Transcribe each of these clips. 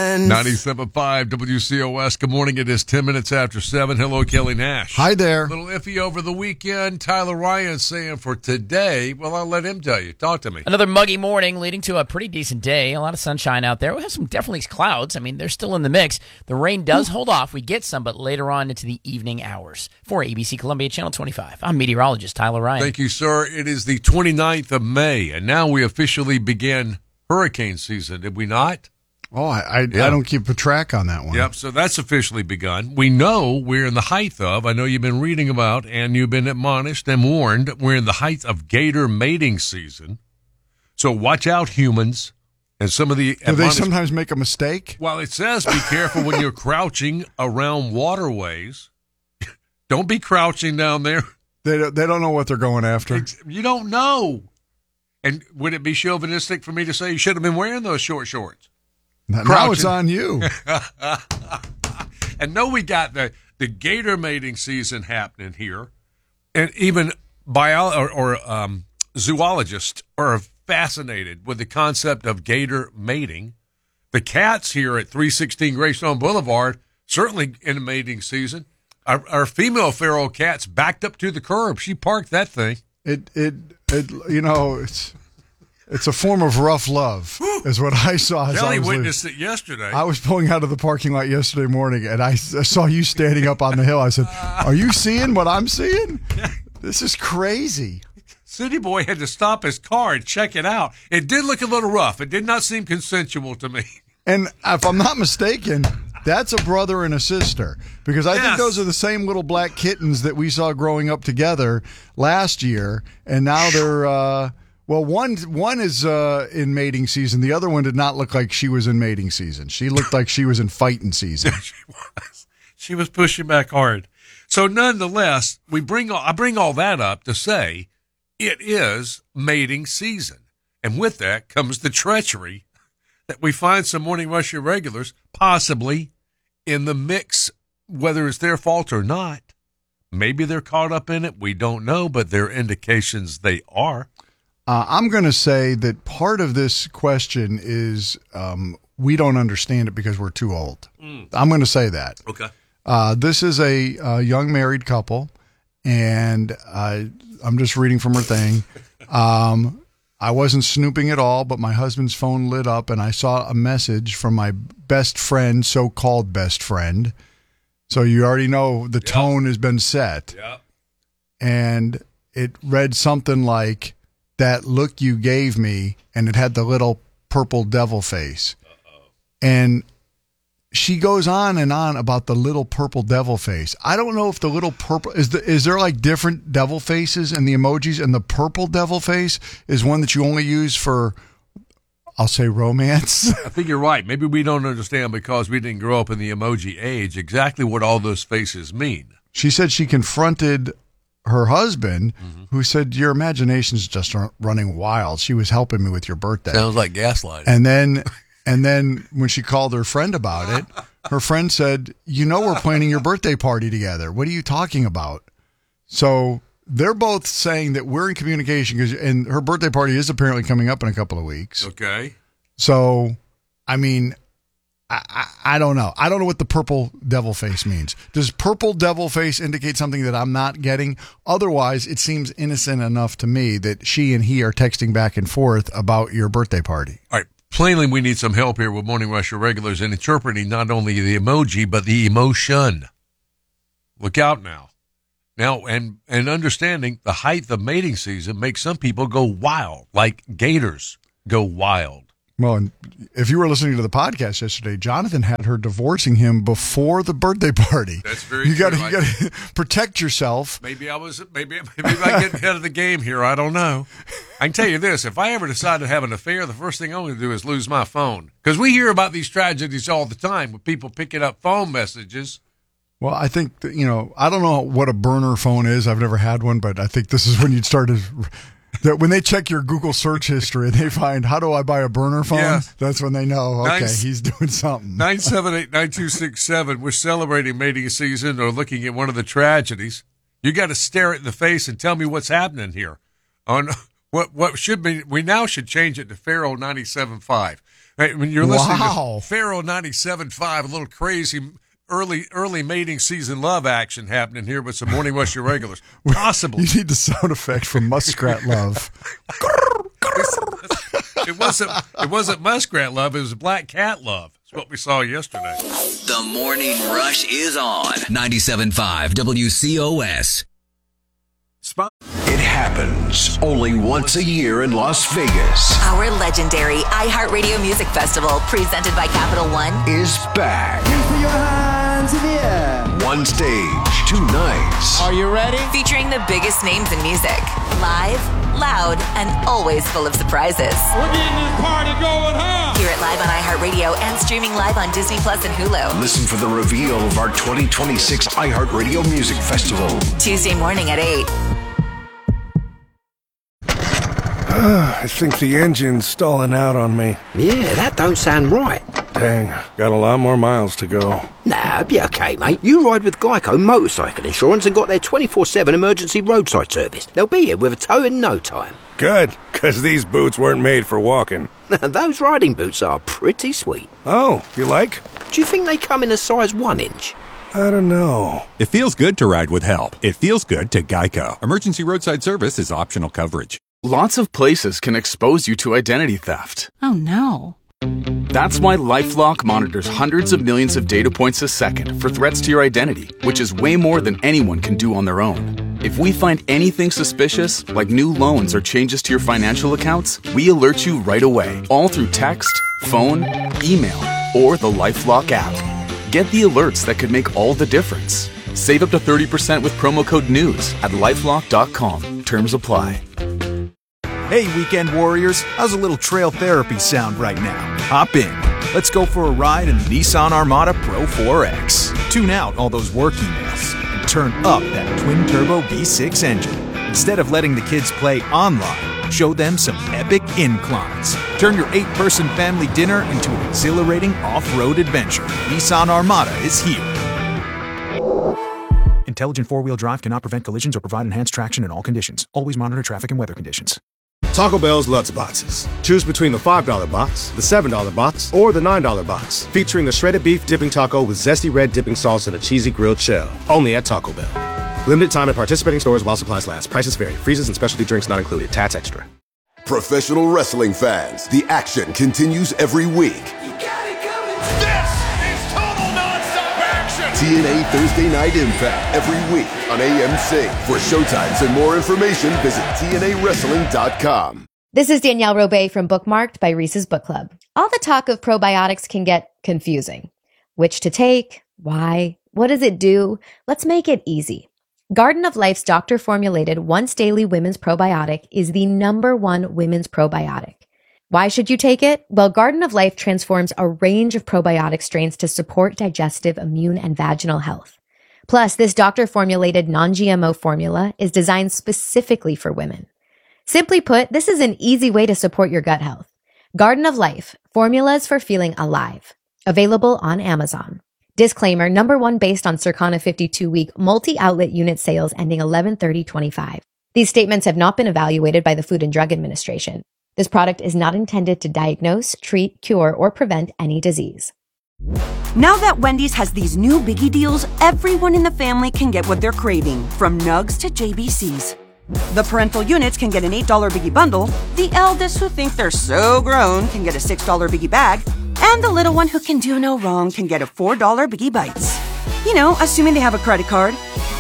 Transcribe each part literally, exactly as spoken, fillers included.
friends. ninety-seven point five W C O S. Good morning. It is ten minutes after seven. Hello, Kelly Nash. Hi there. A little iffy over the weekend. Tyler Ryan saying for today, well, I'll let him tell you. Talk to me. Another muggy morning leading to a pretty decent day. A lot of sunshine out there. We have some definitely clouds. I mean, they're still in the mix. The rain does hold off. We get some, but later on into the evening hours. For A B C Columbia Channel twenty-five, I'm meteorologist Tyler Ryan. Thank you, sir. It is the twenty-ninth of May, and now we officially begin hurricane season, did we not? Oh, I I, Yeah. I don't keep a track on that one. Yep, so that's officially begun. We know we're in the height of, I know you've been reading about and you've been admonished and warned, we're in the height of gator mating season. So watch out, humans. And some of the Do they sometimes make a mistake? Well, it says be careful when you're crouching around waterways. Don't be crouching down there. They don't, they don't know what they're going after. You don't know. And would it be chauvinistic for me to say you should have been wearing those short shorts? Now Crouching. it's on you. And know we got the, the gator mating season happening here. And even bio or, or um, zoologists are fascinated with the concept of gator mating. The cats here at three sixteen Greystone Boulevard, certainly in the mating season. Our, our female feral cat's backed up to the curb. She parked that thing. It it it you know it's it's a form of rough love, is what I saw. As Kelly I was witnessed it yesterday. I was pulling out of the parking lot yesterday morning, and I, I saw you standing up on the hill. I said, "Are you seeing what I'm seeing? This is crazy." City Boy had to stop his car and check it out. It did look a little rough. It did not seem consensual to me. And if I'm not mistaken, that's a brother and a sister, because I Yes. think those are the same little black kittens that we saw growing up together last year, and now they're uh, well, one one is uh, in mating season. The other one did not look like she was in mating season. She looked like she was in fighting season. She was. She was pushing back hard. So nonetheless, we bring all, I bring all that up to say it is mating season. And with that comes the treachery that we find some Morning Rush irregulars possibly in the mix, whether it's their fault or not. Maybe they're caught up in it. We don't know, but there are indications they are. Uh, I'm going to say that part of this question is um, we don't understand it because we're too old. Mm. I'm going to say that. Okay. Uh, this is a, a young married couple, and uh, I'm just reading from her thing. Um, I wasn't snooping at all, but my husband's phone lit up, and I saw a message from my best friend, so-called best friend. So you already know the Yep. tone has been set. Yeah. And it read something like, "That look you gave me," and it had the little purple devil face. Uh-oh. And she goes on and on about the little purple devil face. I don't know if the little purple is the, is there like different devil faces in the emojis, and the purple devil face is one that you only use for, I'll say, romance. I think you're right. Maybe we don't understand because we didn't grow up in the emoji age exactly what all those faces mean. She said she confronted her husband, mm-hmm. who said, "Your imagination's just running wild. She was helping me with your birthday." Sounds like gaslighting. And then and then when she called her friend about it, her friend said, "You know we're planning your birthday party together. What are you talking about?" So they're both saying that we're in communication, because and her birthday party is apparently coming up in a couple of weeks. Okay. So, I mean, I, I, I don't know. I don't know what the purple devil face means. Does purple devil face indicate something that I'm not getting? Otherwise, it seems innocent enough to me that she and he are texting back and forth about your birthday party. All right. Plainly, we need some help here with Morning Rush irregulars in interpreting not only the emoji, but the emotion. Look out now. Now, and, and understanding the height of mating season makes some people go wild, like gators go wild. Well, and if you were listening to the podcast yesterday, Jonathan had her divorcing him before the birthday party. That's very you true. Gotta, you got to protect yourself. Maybe I was, maybe, maybe I get ahead of the game here. I don't know. I can tell you this: if I ever decide to have an affair, the first thing I'm going to do is lose my phone, because we hear about these tragedies all the time with people picking up phone messages. Well, I think that, you know, I don't know what a burner phone is. I've never had one, but I think this is when you'd start to. That when they check your Google search history and they find, how do I buy a burner phone? Yes. That's when they know, okay, Nine, he's doing something. nine seven eight, nine two six seven. We're celebrating mating season or looking at one of the tragedies. You got to stare it in the face and tell me what's happening here. On what what should be, we now should change it to Pharaoh ninety-seven point five. Right, when you're listening Wow. to Pharaoh ninety-seven point five, a little crazy early early mating season love action happening here with some Morning Rush Irregulars. Possibly. You need the sound effect from Muskrat Love. It wasn't it wasn't muskrat love, it was black cat love. That's what we saw yesterday. The Morning Rush is on ninety-seven point five W C O S. It happens only once a year in Las Vegas. Our legendary iHeartRadio Music Festival, presented by Capital One, Is back. Put your hands in the air. One stage, two nights. Are you ready? featuring the biggest names in music. Live, loud, and always full of surprises. We're getting this party going, huh? Hear it live on iHeartRadio and streaming live on Disney Plus and Hulu. Listen for the reveal of our twenty twenty-six iHeartRadio Music Festival. Tuesday morning at eight. I think the engine's stalling out on me. Yeah, that don't sound right. Dang, got a lot more miles to go. Nah, be okay, mate. You ride with Geico Motorcycle Insurance and got their twenty-four seven emergency roadside service. They'll be here with a tow in no time. Good, because these boots weren't made for walking. Those riding boots are pretty sweet. Oh, you like? Do you think they come in a size one inch? I don't know. It feels good to ride with help. It feels good to Geico. Emergency roadside service is optional coverage. Lots of places can expose you to identity theft. Oh, no. That's why LifeLock monitors hundreds of millions of data points a second for threats to your identity, which is way more than anyone can do on their own. If we find anything suspicious, like new loans or changes to your financial accounts, we alert you right away, all through text, phone, email, or the LifeLock app. Get the alerts that could make all the difference. Save up to thirty percent with promo code NEWS at lifelock dot com. Terms apply. Hey, weekend warriors, how's a little trail therapy sound right now? Hop in. Let's go for a ride in the Nissan Armada Pro four X. Tune out all those work emails and turn up that twin-turbo V six engine. Instead of letting the kids play online, show them some epic inclines. Turn your eight-person family dinner into an exhilarating off-road adventure. Nissan Armada is here. Intelligent four-wheel drive cannot prevent collisions or provide enhanced traction in all conditions. Always monitor traffic and weather conditions. Taco Bell's Lutz Boxes. Choose between the five dollar box, the seven dollar box, or the nine dollar box, featuring the shredded beef dipping taco with zesty red dipping sauce and a cheesy grilled shell. Only at Taco Bell. Limited time at participating stores while supplies last. Prices vary. Freezes and specialty drinks not included. Tats extra. Professional wrestling fans, the action continues every week. T N A Thursday Night Impact every week on A M C. For showtimes and more information, visit T N A wrestling dot com. This is Danielle Robay from Bookmarked by Reese's Book Club. All the talk of probiotics can get confusing. Which to take? Why? What does it do? Let's make it easy. Garden of Life's doctor-formulated once daily women's probiotic is the number one women's probiotic. Why should you take it? Well, Garden of Life transforms a range of probiotic strains to support digestive, immune, and vaginal health. Plus, this doctor-formulated non-G M O formula is designed specifically for women. Simply put, this is an easy way to support your gut health. Garden of Life, formulas for feeling alive. Available on Amazon. Disclaimer, number one based on Circana fifty-two week multi-outlet unit sales ending eleven thirty twenty-five. These statements have not been evaluated by the Food and Drug Administration. This product is not intended to diagnose, treat, cure, or prevent any disease. Now that Wendy's has these new biggie deals, everyone in the family can get what they're craving, from nugs to J B Cs. The parental units can get an eight dollar biggie bundle, the eldest who think they're so grown can get a six dollar biggie bag, and the little one who can do no wrong can get a four dollar biggie bites. You know, assuming they have a credit card.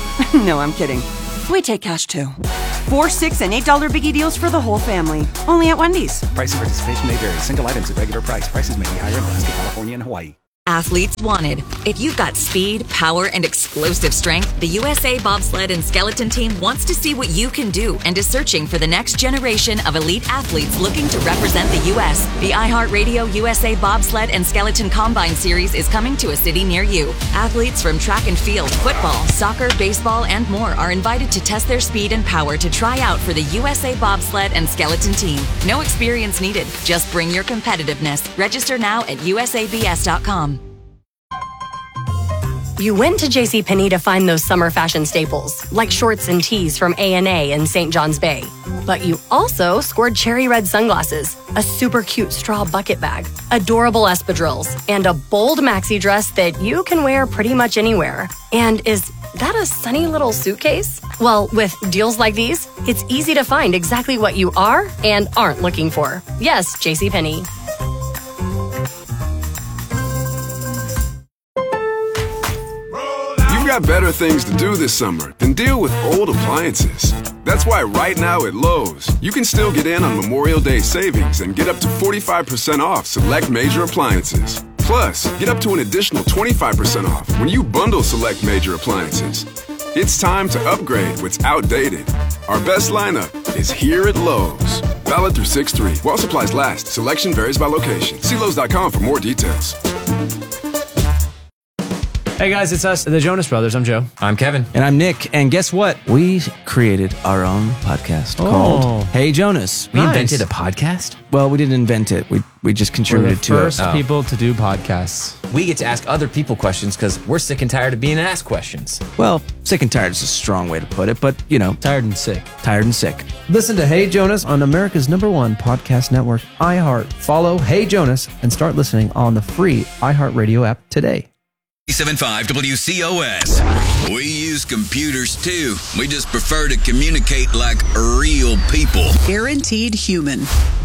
No, I'm kidding. We take cash too. Four, six, and eight dollar biggie deals for the whole family. Only at Wendy's. Price and participation may vary. Single items at regular price. Prices may be higher in Alaska, California, and Hawaii. Athletes wanted. If you've got speed, power, and explosive strength, the U S A Bobsled and Skeleton Team wants to see what you can do and is searching for the next generation of elite athletes looking to represent the U S. The iHeartRadio U S A Bobsled and Skeleton Combine Series is coming to a city near you. Athletes from track and field, football, soccer, baseball, and more are invited to test their speed and power to try out for the U S A Bobsled and Skeleton Team. No experience needed. Just bring your competitiveness. Register now at U S A B S dot com. You went to JCPenney to find those summer fashion staples, like shorts and tees from A and A in Saint John's Bay. But you also scored cherry red sunglasses, a super cute straw bucket bag, adorable espadrilles, and a bold maxi dress that you can wear pretty much anywhere. And is that a sunny little suitcase? Well, with deals like these, it's easy to find exactly what you are and aren't looking for. Yes, JCPenney. Got better things to do this summer than deal with old appliances. That's why right now at Lowe's, you can still get in on Memorial Day savings and get up to forty-five percent off select major appliances. Plus, get up to an additional twenty-five percent off when you bundle select major appliances. It's time to upgrade what's outdated. Our best lineup is here at Lowe's. Valid through six three. While supplies last, selection varies by location. See Lowe's dot com for more details. Hey guys, it's us, the Jonas Brothers. I'm Joe. I'm Kevin. And I'm Nick. And guess what? We created our own podcast Oh. called Hey Jonas. We invented a podcast? Well, we didn't invent it. We we just We're contributed the to first it. Oh. people to do podcasts. We get to ask other people questions because we're sick and tired of being asked questions. Well, sick and tired is a strong way to put it, but you know, Tired and sick. tired and sick. Listen to Hey Jonas on America's number one podcast network, iHeart. Follow Hey Jonas and start listening on the free iHeartRadio app today. ninety-seven point five W C O S. We use computers too. We just prefer to communicate like real people. Guaranteed human.